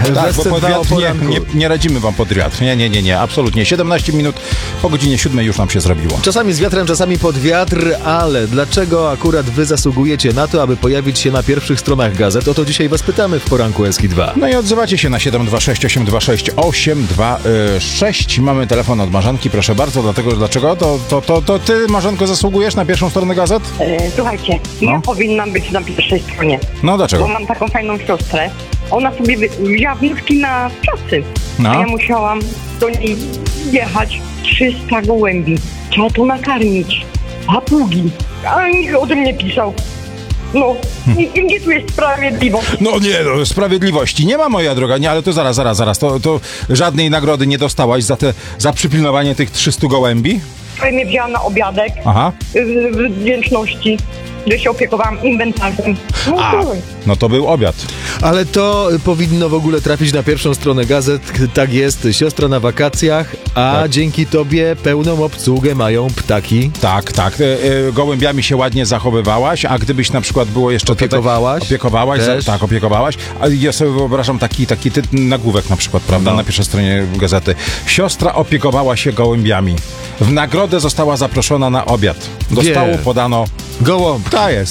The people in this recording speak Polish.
Tak, bo pod wiatr nie radzimy wam pod wiatr. Nie, absolutnie. 17 minut po godzinie 7 już nam się zrobiło. Czasami z wiatrem, czasami pod wiatr, ale dlaczego akurat wy zasługujecie na to, aby pojawić się na pierwszych stronach gazet? O to dzisiaj was pytamy w poranku SK2. No i odzywacie się na 726 826 826. Mamy telefon od Marzanki, proszę bardzo. Dlaczego? To ty, Marzanko, zasługujesz na pierwszą stronę gazet? Słuchajcie, ja powinnam być na pierwszej stronie. No dlaczego? Bo mam taką fajną siostrę. Ona sobie wzięła wnioski na pracy. No. A ja musiałam do niej jechać 300 gołębi. Trzeba to nakarmić. Papugi. A nikt o tym nie pisał. No, gdzie tu jest sprawiedliwość? No nie, sprawiedliwości nie ma, moja droga. Nie, ale to zaraz. To żadnej nagrody nie dostałaś za przypilnowanie tych 300 gołębi? Wczoraj mnie wzięła na obiadek. Aha. W wdzięczności, że się opiekowałam inwentarzem. No to był obiad. Ale to powinno w ogóle trafić na pierwszą stronę gazet. Tak jest, siostra na wakacjach, a tak. Dzięki tobie pełną obsługę mają ptaki. Tak. Gołębiami się ładnie zachowywałaś, a gdybyś na przykład było jeszcze... Opiekowałaś. Opiekowałaś. A ja sobie wyobrażam taki nagłówek na przykład, prawda, No. na pierwszej stronie gazety. Siostra opiekowała się gołębiami. W nagrodę została zaproszona na obiad. Do stołu podano... Gołąb. Ta jest.